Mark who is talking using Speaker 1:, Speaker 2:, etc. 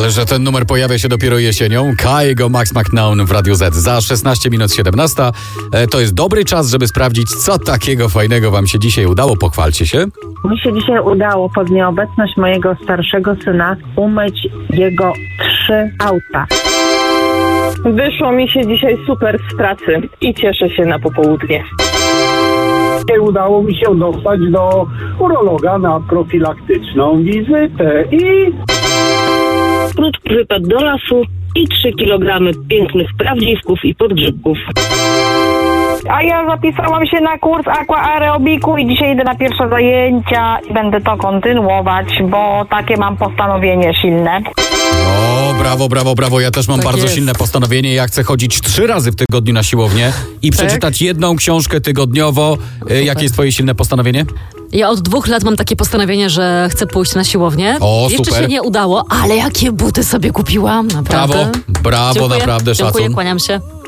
Speaker 1: Ale że ten numer pojawia się dopiero jesienią. Kygo, Max McNown w Radiu Z. Za 16 minut 17. To jest dobry czas, żeby sprawdzić, co takiego fajnego wam się dzisiaj udało. Pochwalcie się.
Speaker 2: Mi się dzisiaj udało pod nieobecność mojego starszego syna umyć jego 3 auta.
Speaker 3: Wyszło mi się dzisiaj super z pracy i cieszę się na popołudnie.
Speaker 4: Udało mi się dostać do urologa na profilaktyczną wizytę i...
Speaker 5: Krótki wypad do lasu i 3 kg pięknych prawdziwków i podgrzybków.
Speaker 6: A ja zapisałam się na kurs aquaerobiku i dzisiaj idę na pierwsze zajęcia i będę to kontynuować, bo takie mam postanowienie silne.
Speaker 1: O, brawo. Ja też mam bardzo silne postanowienie. Ja chcę chodzić 3 razy w tygodniu na siłownię i przeczytać jedną książkę tygodniowo. Jakie jest twoje silne postanowienie?
Speaker 7: Ja od 2 lat mam takie postanowienie, że chcę pójść na siłownię.
Speaker 1: O,
Speaker 7: Jeszcze
Speaker 1: super.
Speaker 7: się nie udało, ale jakie buty sobie kupiłam, naprawdę.
Speaker 1: Brawo,
Speaker 7: Dziękuję,
Speaker 1: naprawdę,
Speaker 7: dziękuję,
Speaker 1: szacun.
Speaker 7: kłaniam się.